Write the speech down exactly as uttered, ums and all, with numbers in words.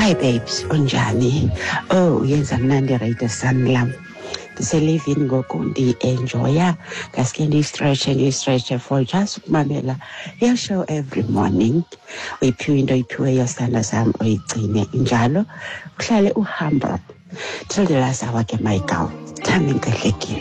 Hi babes, unjani? Oh, yenza mnandi radio Sanlam. Ndiselivini ngoku ndi-enjoya ngaske ndi-stretche ndi-stretche for just ukumamela your show every morning. Uyiphiwe into oyiphiweyo sithanda sam uyigcine njalo uhlale uhumble till the last hour ke my girl. Thanda inkahlekile.